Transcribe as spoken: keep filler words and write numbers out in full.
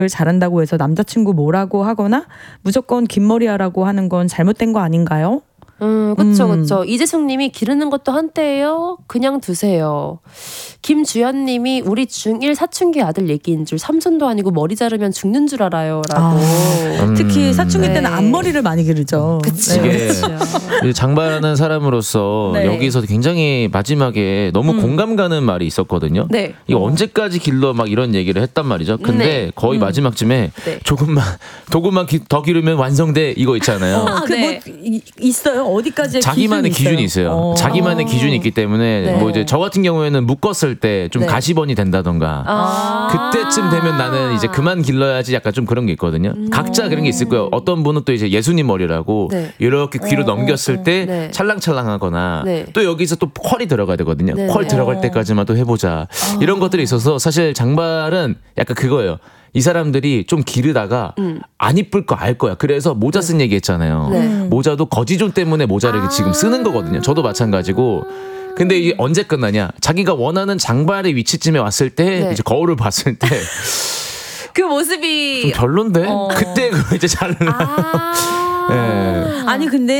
잘한다고 해서 남자친구 뭐라고 하거나 무조건 긴 머리 하라고 하는 건 잘못된 거 아닌가요? 음, 그쵸, 음. 그쵸. 이재숙 님이 기르는 것도 한때예요. 그냥 두세요. 김주연님이 우리 중일 사춘기 아들 얘기인 줄 삼촌도 아니고 머리 자르면 죽는 줄 알아요. 라고. 아, 음. 특히 사춘기 때는 네. 앞머리를 많이 기르죠. 그치. 이게 장발하는 사람으로서 네. 여기서 굉장히 마지막에 너무 음. 공감 가는 말이 있었거든요. 네. 이거 어. 언제까지 길러 막 이런 얘기를 했단 말이죠. 근데 네. 거의 음. 마지막쯤에 네. 조금만 조금만 기, 더 기르면 완성돼 이거 있잖아요. 어, 그 네. 뭐 있어요? 어디까지 자기만의 기준이 있어요? 있어요. 어. 자기만의 기준이 있기 때문에 네. 뭐 이제 저 같은 경우에는 묶었을 때 좀 네. 가시번이 된다던가 아. 그때쯤 되면 나는 이제 그만 길러야지 약간 좀 그런 게 있거든요. 음. 각자 그런 게 있을 거예요. 어떤 분은 또 이제 예수님 머리라고 네. 이렇게 귀로 어. 넘겼을 때 네. 찰랑찰랑하거나 네. 또 여기서 또 컬이 들어가야 되거든요. 네. 컬 들어갈 때까지만 또 해보자. 어. 이런 것들이 있어서 사실 장발은 약간 그거예요. 이 사람들이 좀 기르다가 음. 안 이쁠 거 알 거야. 그래서 모자 쓴 네. 얘기 했잖아요. 네. 모자도 거지존 때문에 모자를 아~ 지금 쓰는 거거든요. 저도 마찬가지고. 근데 이게 언제 끝나냐? 자기가 원하는 장발의 위치쯤에 왔을 때 네. 이제 거울을 봤을 때 그 모습이 좀 별론데? 어. 그때 이제 잘라요. 아~ 네. 아니 근데